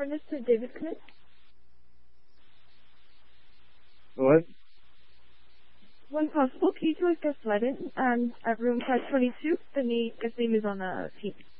referring this to David Smith? What? When possible, can you join Gus Ledden at room 522? The name is on the team.